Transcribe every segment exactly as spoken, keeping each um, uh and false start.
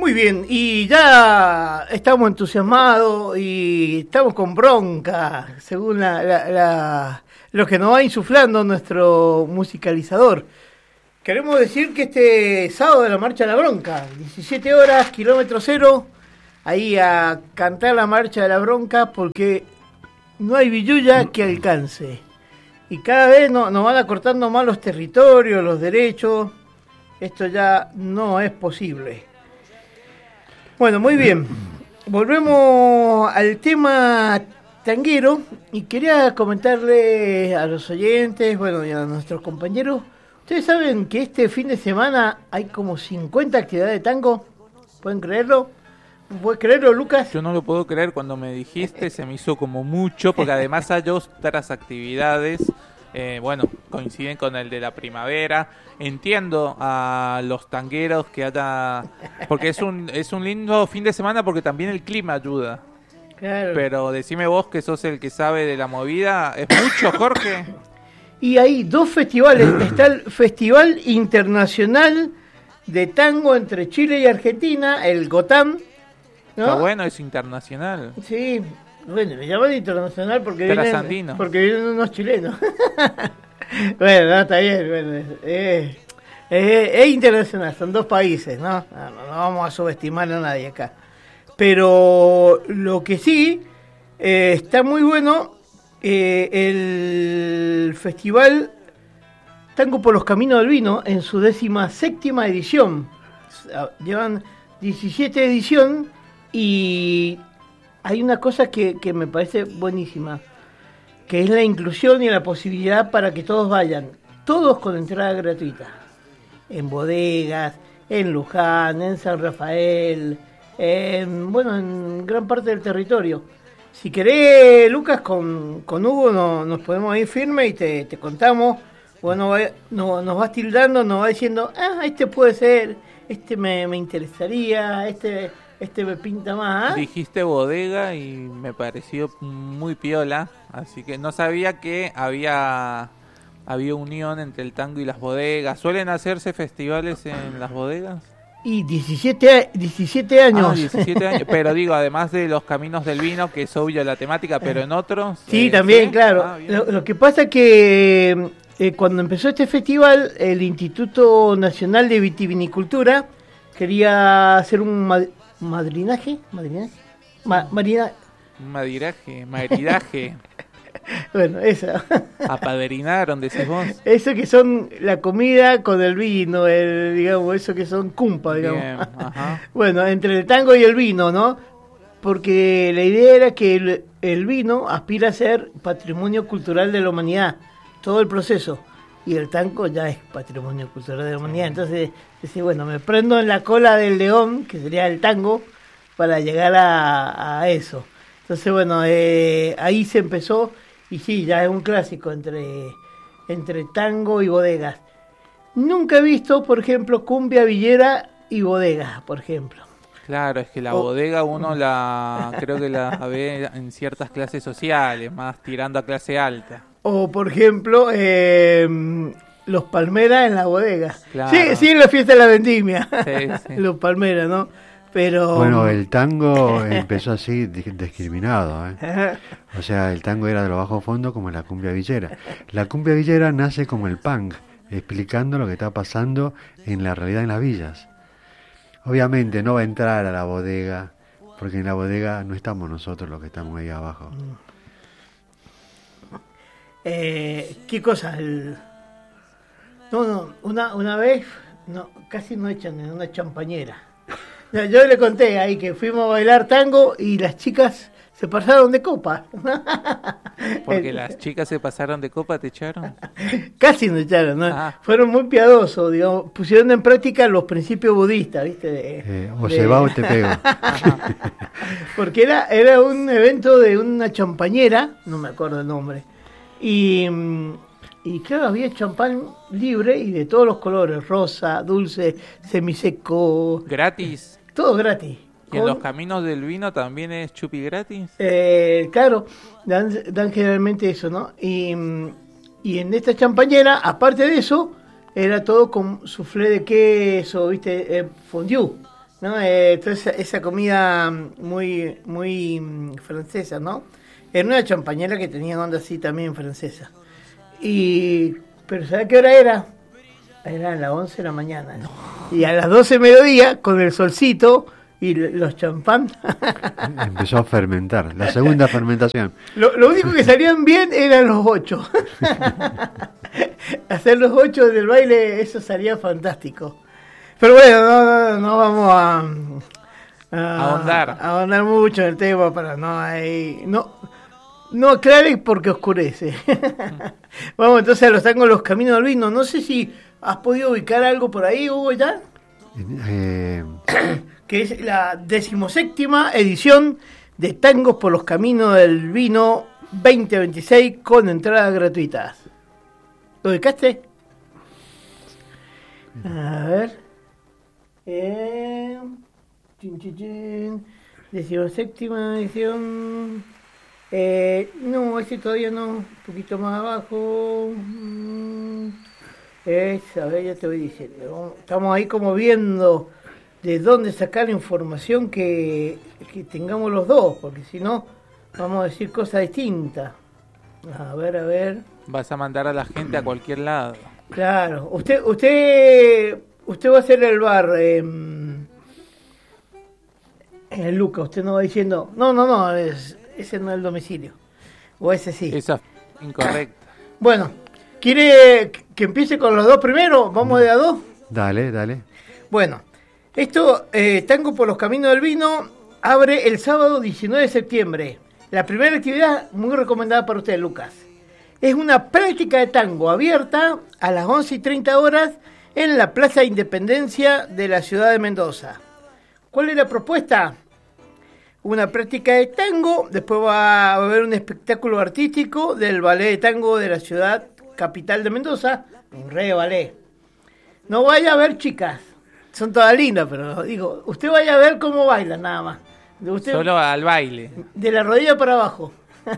Muy bien, y ya estamos entusiasmados y estamos con bronca, según la, la, la, lo que nos va insuflando nuestro musicalizador. Queremos decir que este sábado de la Marcha de la Bronca, diecisiete horas, kilómetro cero, ahí a cantar la Marcha de la Bronca porque no hay billulla que alcance. Y cada vez no, nos van acortando más los territorios, los derechos. Esto ya no es posible. Bueno, muy bien. Volvemos al tema tanguero y quería comentarle a los oyentes, bueno, y a nuestros compañeros. Ustedes saben que este fin de semana hay como cincuenta actividades de tango. ¿Pueden creerlo? ¿Puedes creerlo, Lucas? Yo no lo puedo creer, cuando me dijiste se me hizo como mucho, porque además hay otras actividades, eh, bueno, coinciden con el de la primavera. Entiendo a los tangueros que haya, porque es un es un lindo fin de semana porque también el clima ayuda. Claro. Pero decime vos que sos el que sabe de la movida, ¿es mucho, Jorge? Y hay dos festivales, está el Festival Internacional de Tango entre Chile y Argentina, el GOTAM, ¿no? Está bueno, es internacional. Sí, bueno, le llaman internacional porque vienen, porque vienen unos chilenos. Bueno, no, está bien, bueno, es, es, es, es internacional, son dos países, ¿no? No, no, no vamos a subestimar a nadie acá. Pero lo que sí, eh, está muy bueno, eh, el festival Tango por los Caminos del Vino en su décima séptima edición. Llevan diecisiete ediciones y hay una cosa que, que me parece buenísima, que es la inclusión y la posibilidad para que todos vayan, todos con entrada gratuita, en bodegas, en Luján, en San Rafael, en, bueno, en gran parte del territorio. Si querés, Lucas, con, con Hugo no, nos podemos ir firme y te, te contamos, bueno, va, no, nos vas tildando, nos va diciendo, ah, este puede ser, este me, me interesaría, este... Este me pinta más. ¿eh? Dijiste bodega y me pareció muy piola, así que no sabía que había había unión entre el tango y las bodegas. ¿Suelen hacerse festivales en las bodegas? Y diecisiete, diecisiete años. Ah, diecisiete años. Pero digo, además de los caminos del vino, que es obvio la temática, pero en otros... Sí, eh, también, ¿sí? claro. Ah, lo, lo que pasa es que eh, cuando empezó este festival, el Instituto Nacional de Vitivinicultura quería hacer un... madrinaje, madrinaje, Ma, marina... madiraje, maridaje. Bueno, eso. Apadrinaron, decís vos. Eso que son la comida con el vino, el, digamos, eso que son cumpa, digamos. Bien, ajá. Bueno, entre el tango y el vino, ¿no? Porque la idea era que el, el vino aspira a ser patrimonio cultural de la humanidad, todo el proceso. Y el tango ya es patrimonio cultural de la humanidad. Entonces, decir, bueno, me prendo en la cola del león, que sería el tango, para llegar a, a eso. Entonces, bueno, eh, ahí se empezó, y sí, ya es un clásico entre, entre tango y bodegas. Nunca he visto, por ejemplo, cumbia villera y bodegas, por ejemplo. Claro, es que la Oh. bodega uno la creo que la ve en ciertas clases sociales, más tirando a clase alta. O, por ejemplo, eh, los palmeras en la bodega. Claro. Sí, sí, en la fiesta de la vendimia. Sí, sí. Los palmeras, ¿no? Pero... Bueno, el tango empezó así, discriminado, ¿eh? O sea, el tango era de los bajos fondos como la cumbia villera. La cumbia villera nace como el punk, explicando lo que está pasando en la realidad en las villas. Obviamente no va a entrar a la bodega, porque en la bodega no estamos nosotros los que estamos ahí abajo. Eh, ¿Qué cosa? El... No, no, una, una vez, no, casi no echan en una champañera. Yo, yo le conté ahí que fuimos a bailar tango y las chicas se pasaron de copa. Porque las chicas se pasaron de copa, ¿te echaron? Casi nos echaron, ¿no? Ah. Fueron muy piadosos, digamos, pusieron en práctica los principios budistas, ¿viste? De, Eh, o de... se va o te pego. Porque era, era un evento de una champañera, no me acuerdo el nombre, y, y claro, había champán libre y de todos los colores, rosa, dulce, semiseco, ¿Gratis? todo gratis. ¿Y en Con- los caminos del vino también es chupi gratis? Eh, claro, dan, dan generalmente eso, ¿no? Y, y en esta champañera, aparte de eso, era todo con soufflé de queso, ¿viste? Eh, fondue. ¿no? Eh, entonces esa comida muy muy francesa, ¿no? Era una champañera que tenía onda así también francesa. Y pero ¿sabes qué hora era? Era a las once de la mañana. No. Y a las doce de mediodía, con el solcito y los champán. Empezó a fermentar, la segunda fermentación. Lo, lo único que salían bien eran los ocho. Hacer los ocho del baile, eso salía fantástico. Pero bueno, no, no, no vamos a, a ahondar. A ahondar mucho en el tema para no hay, no, no aclare porque oscurece. Vamos entonces a los tangos Los Caminos del Vino. No sé si has podido ubicar algo por ahí, Hugo, ya. Eh... Que es la decimoséptima edición de Tangos por los Caminos del Vino veinte veintiséis con entradas gratuitas. ¿Lo ubicaste? A ver. Eh, chin, chin, chin. Decimoséptima edición. Eh, no, ese todavía no. Un poquito más abajo. Es, a ver, ya te voy diciendo. Estamos ahí como viendo de dónde sacar la información que, que tengamos los dos, porque si no, vamos a decir cosas distintas. A ver, a ver. Vas a mandar a la gente a cualquier lado. Claro. Usted, usted, usted va a hacer el bar eh, en el Luca. Usted no va diciendo, no, no, no, es, ese no es el domicilio. O ese sí. Eso es incorrecto. Bueno, ¿quiere que empiece con los dos primero? ¿Vamos de a dos? Dale, dale. Bueno, esto, eh, Tango por los Caminos del Vino, abre el sábado diecinueve de septiembre. La primera actividad, muy recomendada para usted, Lucas. Es una práctica de tango abierta a las once y treinta horas en la Plaza Independencia de la ciudad de Mendoza. ¿Cuál es la propuesta? Una práctica de tango, después va a haber un espectáculo artístico del ballet de tango de la ciudad capital de Mendoza, un re ballet. No vaya a ver chicas, son todas lindas, pero digo, usted vaya a ver cómo bailan nada más. Usted, solo al baile. De la rodilla para abajo.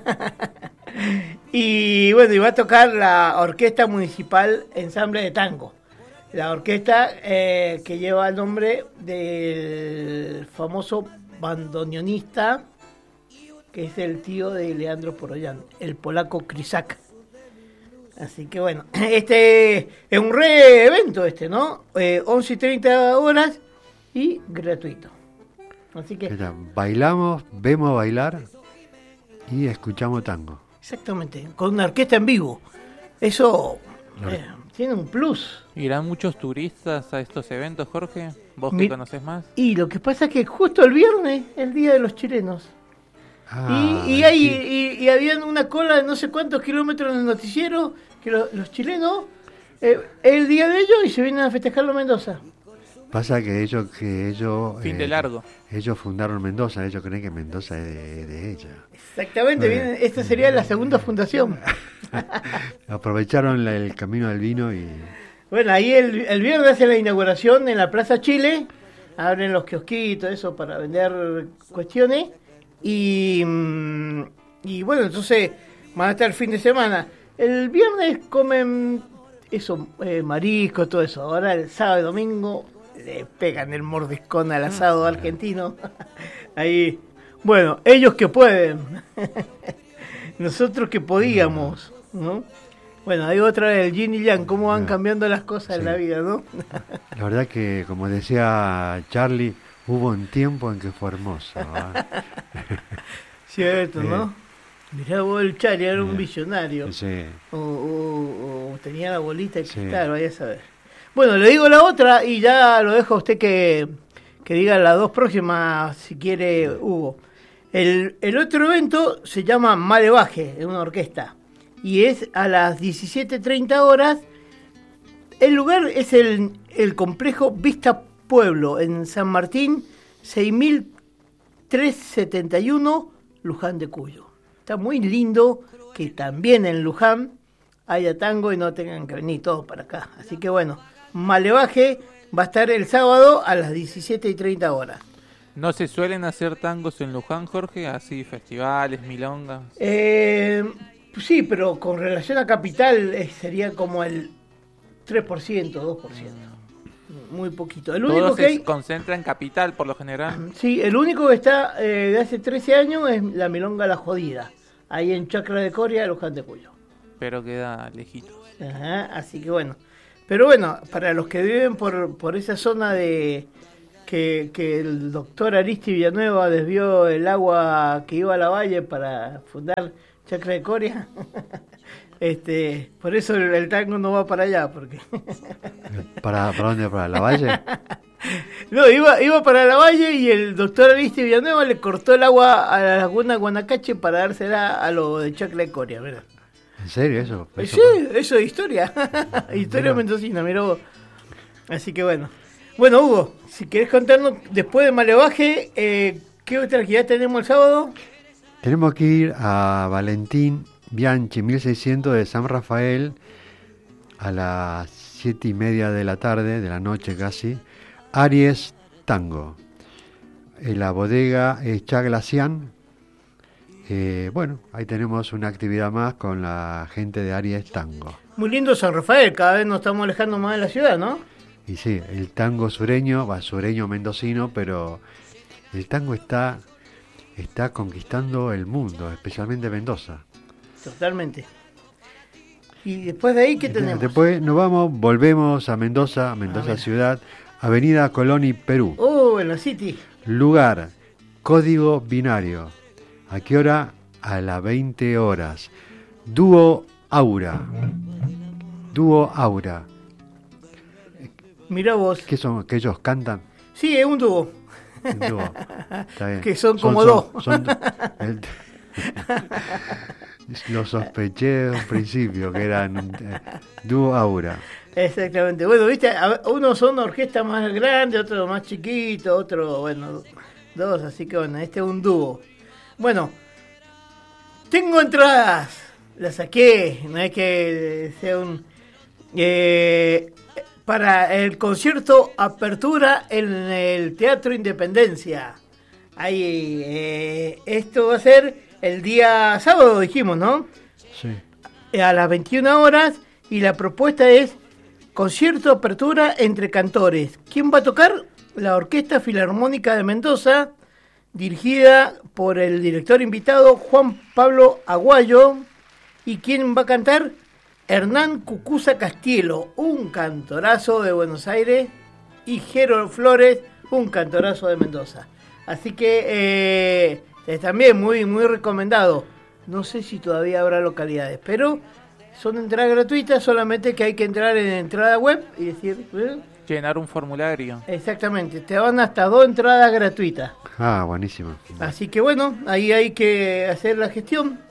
Y bueno, y va a tocar la Orquesta Municipal Ensamble de Tango. La orquesta eh, que lleva el nombre del famoso bandoneonista, que es el tío de Leandro Porollán, el polaco Krysak. Así que bueno, este es un re evento este, ¿no? Eh, once y treinta horas y gratuito. Así que Mira, bailamos, vemos bailar y escuchamos tango. Exactamente, con una orquesta en vivo. Eso eh, tiene un plus. ¿Irán muchos turistas a estos eventos, Jorge? ¿Vos Mi... que conoces más? Y lo que pasa es que justo el viernes, el Día de los Chilenos. Ah, y, y, hay, y, y habían una cola de no sé cuántos kilómetros en el noticiero que lo, los chilenos, eh, el día de ellos, y se vienen a festejarlo en Mendoza. Pasa que ellos, que ellos, fin de eh, largo. Ellos fundaron Mendoza, ellos creen que Mendoza es de, de ella. Exactamente, eh, vienen, esta sería la segunda fundación. Aprovecharon la, el camino del vino y... Bueno, ahí el, el viernes hacen la inauguración en la Plaza Chile, abren los kiosquitos, eso, para vender cuestiones, y, y bueno, entonces van a estar el fin de semana. El viernes comen eso, eh, marisco, todo eso. Ahora el sábado y domingo le pegan el mordiscón al asado argentino. Ahí, bueno, ellos que pueden, nosotros que podíamos, ¿no? Bueno, hay otra vez el yin y yang, cómo van cambiando las cosas sí. en la vida, ¿no? La verdad que, como decía Charlie, hubo un tiempo en que fue hermoso. ¿eh? Cierto, ¿no? Eh. Mirá vos, el Charlie era un visionario. Sí. O, o, o tenía la bolita de cristal, sí. Vaya a saber. Bueno, le digo la otra y ya lo dejo a usted que, que diga las dos próximas, si quiere, Hugo. El, el otro evento se llama Malevaje, es una orquesta. Y es a las diecisiete treinta horas. El lugar es el, el complejo Vista Pueblo, en San Martín, seis mil trescientos setenta y uno, Luján de Cuyo. Está muy lindo que también en Luján haya tango y no tengan que venir todos para acá. Así que bueno, Malevaje va a estar el sábado a las diecisiete y treinta horas. ¿No se suelen hacer tangos en Luján, Jorge? Así, festivales, milongas. Eh, sí, pero con relación a Capital eh, sería como el tres por ciento, dos por ciento. muy poquito. El Todo único se que hay, concentra en Capital, por lo general. Sí, el único que está eh, de hace trece años es la Milonga La Jodida, ahí en Chacra de Coria, Luján de Cuyo. Pero queda lejitos. Ajá, así que bueno. Pero bueno, para los que viven por, por esa zona de que, que el doctor Aristi Villanueva desvió el agua que iba a la valle para fundar Chacra de Coria, este, por eso el, el tango no va para allá, porque ¿Para, ¿Para dónde? ¿Para la valle? No, iba, iba para la valle y el doctor Aristi Villanueva le cortó el agua a la laguna Guanacache para dársela a lo de Chacra de Coria, ¿verdad? ¿En serio eso? eso Sí, eso es historia. Historia mendocina, mirá vos. Así que bueno. Bueno, Hugo, si querés contarnos después de Malevaje, eh, ¿qué otra actividad tenemos el sábado? Tenemos que ir a Valentín Bianchi, mil seiscientos de San Rafael, a las siete y media de la tarde, de la noche casi. Aries Tango. En la bodega es Chaglacián. Eh, bueno, ahí tenemos una actividad más con la gente de Aries Tango. Muy lindo San Rafael, cada vez nos estamos alejando más de la ciudad, ¿no? Y sí, el tango sureño, va sureño mendocino, pero el tango está, está conquistando el mundo, especialmente Mendoza. Totalmente. ¿Y después de ahí qué tenemos? Después nos vamos, volvemos a Mendoza, Mendoza ciudad, Avenida Colón y Perú. Oh, en la City. Lugar, código binario. ¿A qué hora? A las veinte horas. Dúo Aura. Dúo Aura. Mirá vos. ¿Qué son? ¿Que ellos cantan? Sí, es un dúo. Un dúo. Está bien. Que son como dos. Son, son, el, lo sospeché en un principio, que eran eh, Dúo Aura. Exactamente. Bueno, viste, unos son orquestas más grandes, otros más chiquitos, otros, bueno, dos. Así que bueno, este es un dúo. Bueno, tengo entradas, las saqué, no es que sea un... Eh, para el concierto Apertura en el Teatro Independencia. Ahí, eh, esto va a ser el día sábado, dijimos, ¿no? Sí. A las veintiuna horas, y la propuesta es concierto Apertura entre cantores. ¿Quién va a tocar? La Orquesta Filarmónica de Mendoza, dirigida por el director invitado Juan Pablo Aguayo. ¿Y quién va a cantar? Hernán Cucuza Castielo, un cantorazo de Buenos Aires, y Jero Flores, un cantorazo de Mendoza. Así que eh, es también muy, muy recomendado. No sé si todavía habrá localidades, pero son entradas gratuitas, solamente que hay que entrar en entrada web y decir... ¿eh? Llenar un formulario. Exactamente, te van hasta dos entradas gratuitas. Ah, buenísimo. Así que bueno, ahí hay que hacer la gestión.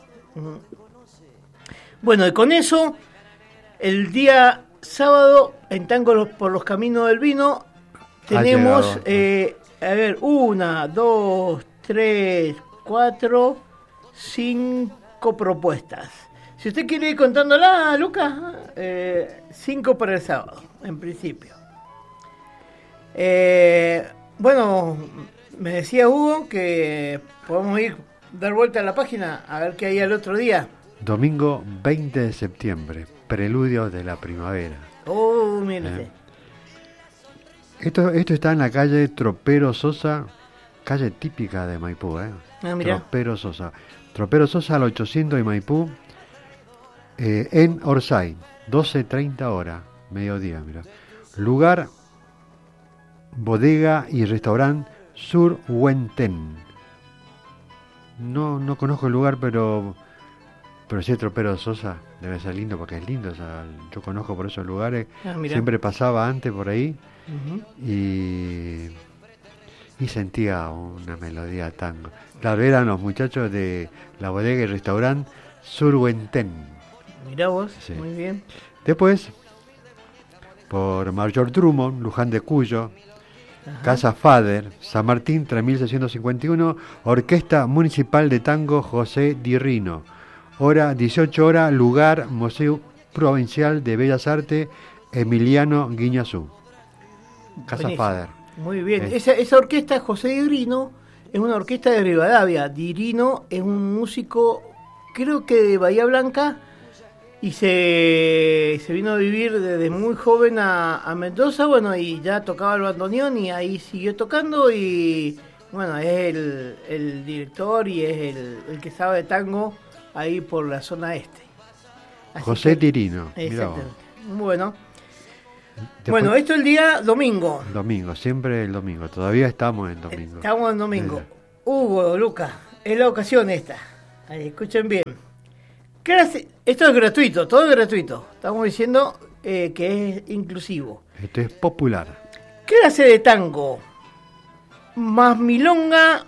Bueno, y con eso, el día sábado, en Tango por los Caminos del Vino, tenemos, eh, a ver, una, dos, tres, cuatro, cinco propuestas. Si usted quiere ir contándola, Lucas, eh, cinco para el sábado, en principio. Eh, bueno, me decía Hugo que podemos ir, dar vuelta a la página, a ver qué hay al otro día. Domingo veinte de septiembre, preludio de la primavera. Oh, mírate. Eh. Esto, esto está en la calle Tropero Sosa, calle típica de Maipú, ¿eh? Ah, mirá. Tropero Sosa. Tropero Sosa al ochocientos de Maipú, eh, en Orsay, doce treinta horas, mediodía, mira. Lugar, bodega y restaurante Sur Huenten. No, no conozco el lugar, pero... Pero si es Tropero Sosa, debe ser lindo porque es lindo. O sea, yo conozco por esos lugares. Ah, siempre pasaba antes por ahí. Uh-huh. y, y sentía una melodía tango. Claro, eran los muchachos de la bodega y restaurante Surhuentén. Mirá vos, sí. Muy bien. Después, por Major Drummond, Luján de Cuyo, ajá. Casa Fader, San Martín, tres mil seiscientos cincuenta y uno, Orquesta Municipal de Tango José Di Rino. Hora dieciocho horas, lugar Museo Provincial de Bellas Artes Emiliano Guiñazú. Casa Buenísimo. Fader. Muy bien. Eh. Esa, esa orquesta, José Di Rino, es una orquesta de Rivadavia. Di Rino es un músico, creo que de Bahía Blanca, y se, se vino a vivir desde muy joven a, a Mendoza, bueno, y ya tocaba el bandoneón y ahí siguió tocando y bueno, es el, el director y es el, el que sabe de tango ahí por la zona este. Así José que, Tirino. Exactamente. Bueno. Después, bueno, esto es el día domingo. Domingo, siempre el domingo. Todavía estamos en domingo. Estamos en domingo. Eh. Hugo, Lucas, es la ocasión esta. Ahí, escuchen bien. Clase, esto es gratuito, todo es gratuito. Estamos diciendo eh, que es inclusivo. Esto es popular. Clase de tango más milonga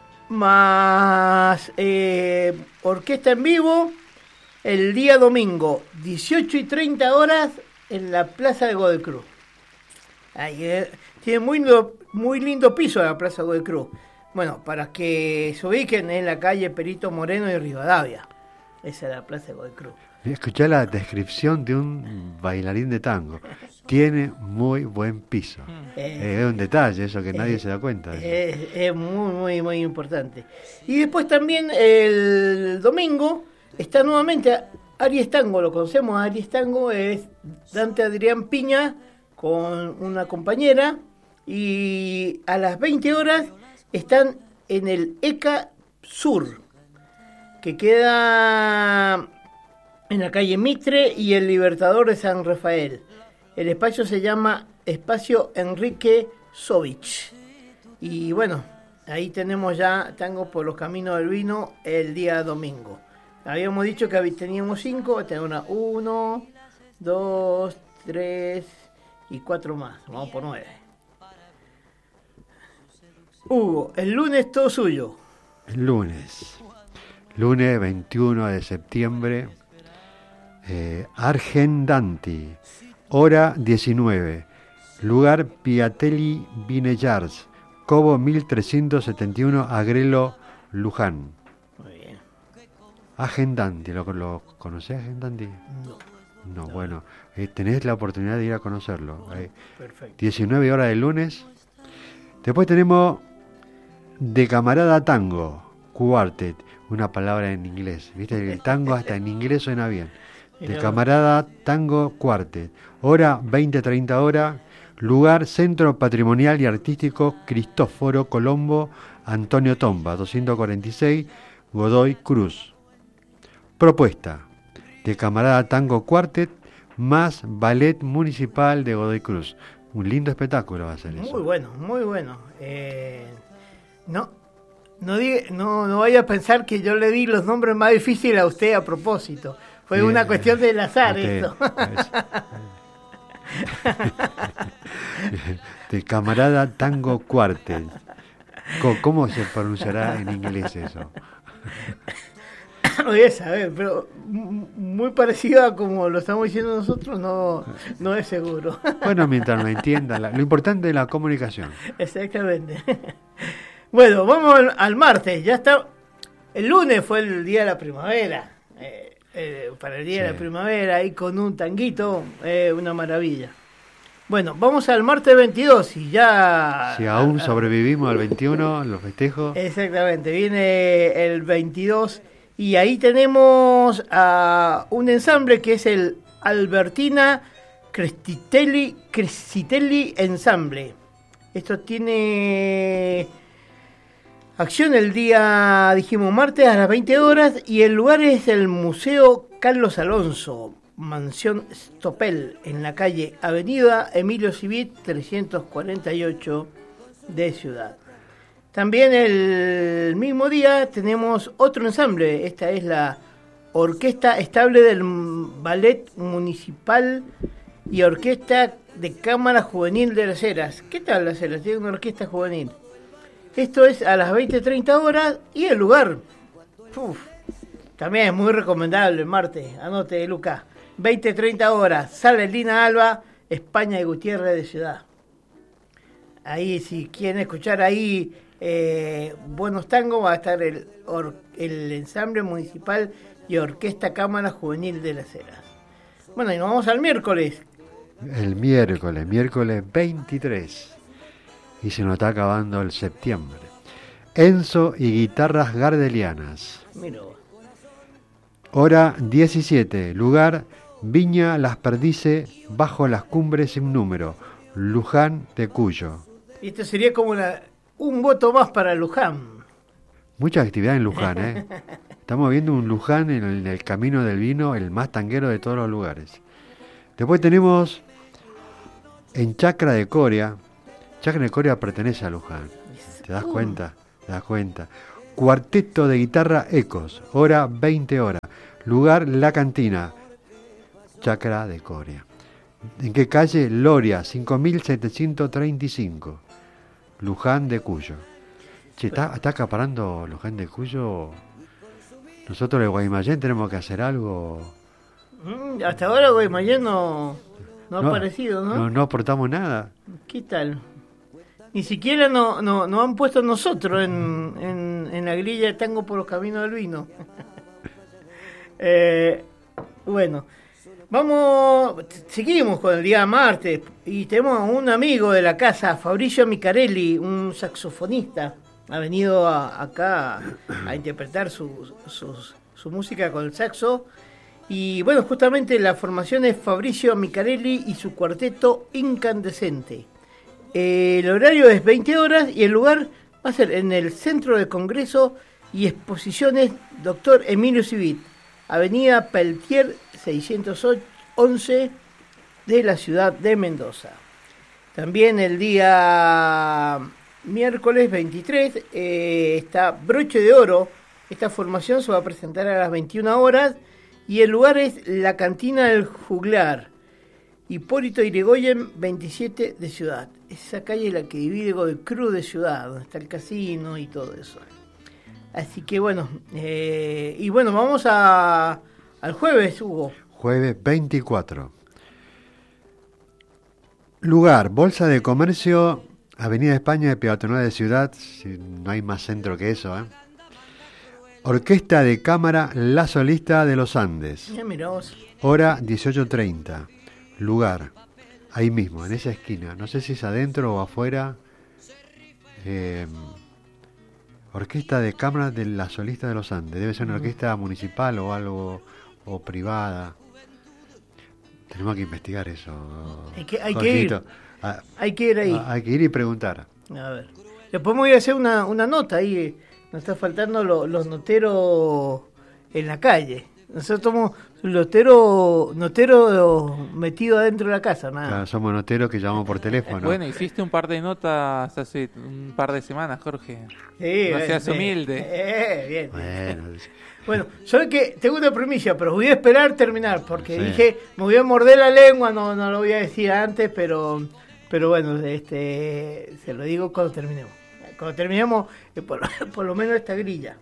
más eh, orquesta en vivo el día domingo, dieciocho y treinta horas en la Plaza de Godoy Cruz. Ahí, eh, tiene muy lindo, muy lindo piso la Plaza de Godoy Cruz. Bueno, para que se ubiquen en la calle Perito Moreno y Rivadavia. Esa es la Plaza de Godoy Cruz. Escuché la descripción de un bailarín de tango. Tiene muy buen piso. Eh, es un detalle eso que eh, nadie se da cuenta. Es, es muy, muy, muy importante. Y después también el domingo está nuevamente Aries Tango. Lo conocemos, Aries Tango es Dante Adrián Piña con una compañera. Y a las veinte horas están en el E C A Sur, que queda en la calle Mitre y el Libertador de San Rafael. El espacio se llama Espacio Enrique Sovich. Y bueno, ahí tenemos ya tango por los caminos del vino el día domingo. Habíamos dicho que teníamos cinco, tenemos una, uno, dos, tres y cuatro más. Vamos por nueve. Hugo, el lunes todo suyo. El lunes. Lunes veintiuno de septiembre. Eh, Argendanti. Hora diecinueve. Lugar Piatelli Vineyards. Cobo mil trescientos setenta y uno, Agrelo, Luján. Muy bien. Argendanti, ¿lo, lo conocés, Argendanti? No. No, bueno, eh, tenés la oportunidad de ir a conocerlo. Eh, Perfecto. diecinueve horas del lunes. Después tenemos De Camarada Tango, Quartet, una palabra en inglés. ¿Viste? El tango hasta en inglés suena bien. De Camarada Tango Quartet. Hora veinte a treinta horas. Lugar Centro Patrimonial y Artístico Cristóforo Colombo Antonio Tomba, doscientos cuarenta y seis, Godoy Cruz. Propuesta: De Camarada Tango Quartet más Ballet Municipal de Godoy Cruz. Un lindo espectáculo va a ser muy eso. Muy bueno, muy bueno. Eh, no, no, diga, no, no vaya a pensar que yo le di los nombres más difíciles a usted a propósito. Fue Bien, una cuestión del azar usted, esto. De Camarada Tango Quartet. ¿Cómo se pronunciará en inglés eso? No voy a saber, pero muy parecido a como lo estamos diciendo nosotros, no, no es seguro. Bueno, mientras lo entiendan, lo importante es la comunicación. Exactamente. Bueno, vamos al, al martes. Ya está. El lunes fue el día de la primavera. Eh, eh, para el día sí. de la primavera, ahí con un tanguito, eh, una maravilla. Bueno, vamos al martes veintidós y ya... Si aún sobrevivimos al veintiuno, los festejos. Exactamente, viene el veintidós y ahí tenemos a un ensamble que es el Albertina Crestitelli, Crestitelli Ensamble. Esto tiene acción el día, dijimos, martes a las veinte horas y el lugar es el Museo Carlos Alonso, Mansión Stopel, en la calle Avenida Emilio Civit trescientos cuarenta y ocho de Ciudad. También el mismo día tenemos otro ensamble. Esta es la Orquesta Estable del Ballet Municipal y Orquesta de Cámara Juvenil de Las Heras. ¿Qué tal Las Heras? Tiene una orquesta juvenil. Esto es a las veinte treinta horas y el lugar, uf, también es muy recomendable el martes. Anote, Lucas. veinte treinta horas, Sala Lina Alba, España y Gutiérrez de Ciudad. Ahí, si quieren escuchar ahí eh, buenos tangos, va a estar el, or, el ensamble municipal y orquesta Cámara Juvenil de Las Heras. Bueno, y nos vamos al miércoles. El miércoles, miércoles veintitrés. Y se nos está acabando el septiembre. Enzo y guitarras gardelianas. Mira. Hora diecisiete, lugar Viña Las Perdices, bajo las cumbres sin número, Luján de Cuyo. Y esto sería como una, un voto más para Luján. Mucha actividad en Luján, ¿eh? Estamos viendo un Luján en el, en el camino del vino, el más tanguero de todos los lugares. Después tenemos en Chacra de Coria. Chacra de Coria pertenece a Luján. ¿Te das cuenta? ¿Te das cuenta? Cuarteto de guitarra Ecos, hora veinte horas. Lugar La Cantina, Chacra de Coria. ¿En qué calle? Loria, cinco mil setecientos treinta y cinco. Luján de Cuyo. Che, ¿está, está acaparando Luján de Cuyo? Nosotros de Guaymallén tenemos que hacer algo. Mm, hasta ahora Guaymallén no, no ha no, aparecido, ¿no? ¿no? No aportamos nada. ¿Qué tal? Ni siquiera nos no, no han puesto nosotros en, en, en la grilla de tango por los caminos del vino. eh, bueno, vamos, seguimos con el día martes y tenemos a un amigo de la casa, Fabricio Micarelli, un saxofonista. Ha venido a, acá a interpretar su, su, su música con el saxo. Y bueno, justamente la formación es Fabricio Micarelli y su cuarteto Incandescente. Eh, el horario es veinte horas y el lugar va a ser en el Centro de Congreso y Exposiciones Doctor Emilio Civit, Avenida Peltier seiscientos once de la ciudad de Mendoza. También el día miércoles veintitrés eh, está Broche de Oro. Esta formación se va a presentar a las veintiuna horas y el lugar es la Cantina del Juglar, Hipólito Yrigoyen veintisiete de Ciudad. Esa calle es la que divide Godoy Cruz de Ciudad, donde está el casino y todo eso. Así que bueno, eh, y bueno, vamos a al jueves, Hugo. Jueves veinticuatro. Lugar, Bolsa de Comercio, Avenida España de Peatonal de Ciudad, si no hay más centro que eso, ¿eh? Orquesta de Cámara La Solista de los Andes. Ya mirá vos. Hora dieciocho treinta. Lugar, ahí mismo, en esa esquina. No sé si es adentro o afuera. Eh, orquesta de Cámara de La Solista de los Andes. Debe ser una orquesta municipal o algo, o privada. Tenemos que investigar eso. Hay que, hay que ir. Ah, hay que ir ahí. Ah, hay que ir y preguntar. A ver. Después me voy a hacer una, una nota ahí. Nos está faltando lo, los noteros en la calle. Nosotros somos noteros notero metidos adentro de la casa, nada. Claro, somos noteros que llamamos por teléfono. Bueno, hiciste un par de notas hace un par de semanas, Jorge. Sí, no seas bien, humilde. Eh, bien. Bueno, bueno, yo que tengo una primicia, pero voy a esperar terminar, porque sí. dije, me voy a morder la lengua, no, no lo voy a decir antes, pero, pero bueno, este, se lo digo cuando terminemos. Cuando terminemos, eh, por, por lo menos esta grilla.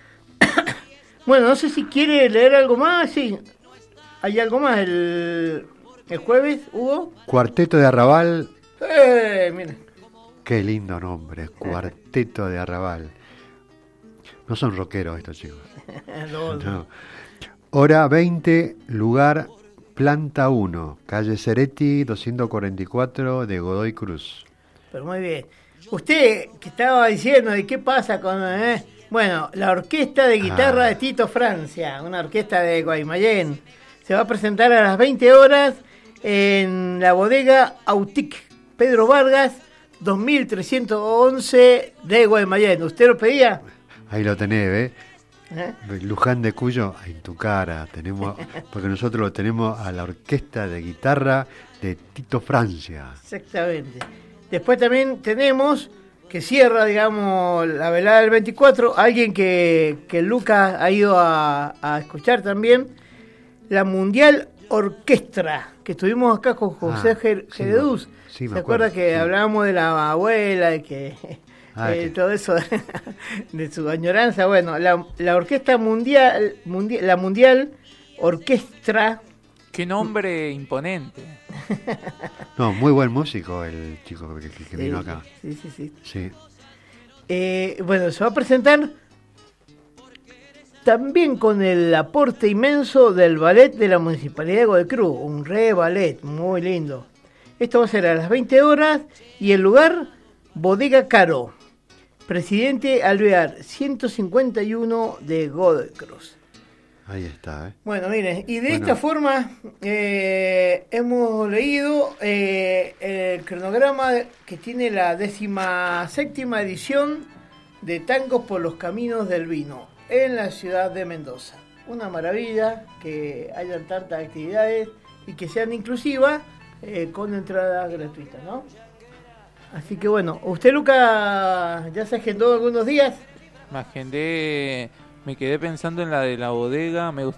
Bueno, no sé si quiere leer algo más. Sí, hay algo más el, el jueves, Hugo. Cuarteto de Arrabal. Eh, miren. Qué lindo nombre, Cuarteto de Arrabal. No son rockeros estos chicos. no, no. No. Hora veinte, lugar Planta uno, calle Ceretti doscientos cuarenta y cuatro de Godoy Cruz. Pero muy bien. Usted que estaba diciendo de qué pasa con... Eh, bueno, la orquesta de guitarra ah. de Tito Francia, una orquesta de Guaymallén, se va a presentar a las veinte horas en la bodega Autic Pedro Vargas, dos mil trescientos once de Guaymallén. ¿Usted lo pedía? Ahí lo tenés, ¿ves? ¿Eh? Luján de Cuyo, en tu cara, tenemos, porque nosotros lo tenemos a la orquesta de guitarra de Tito Francia. Exactamente. Después también tenemos que cierra, digamos, la velada del veinticuatro, alguien que, que Lucas ha ido a, a escuchar también, la Mundial Orquestra, que estuvimos acá con José ah, Gereduz. Sí, sí, ¿se acuerda que sí. hablábamos de la abuela, de que ah, eh, que... todo eso, de su añoranza? Bueno, la, la Orquesta Mundial, mundial, la Mundial Orquestra. Qué nombre imponente. No, muy buen músico el chico que, que, que vino sí, acá. Sí, sí, sí. sí. Eh, bueno, se va a presentar también con el aporte inmenso del ballet de la Municipalidad de Godoy Cruz, un re ballet, muy lindo. Esto va a ser a las veinte horas y el lugar, Bodega Caro, Presidente Alvear, ciento cincuenta y uno de Godoy Cruz. Ahí está. ¿eh? Bueno, miren, y de bueno. esta forma eh, hemos leído eh, el cronograma que tiene la décima séptima edición de Tangos por los Caminos del Vino en la ciudad de Mendoza. Una maravilla que hayan tantas actividades y que sean inclusivas eh, con entrada gratuita, ¿no? Así que bueno, ¿usted, Luca, ya se agendó algunos días? Me agendé, me quedé pensando en la de la bodega, me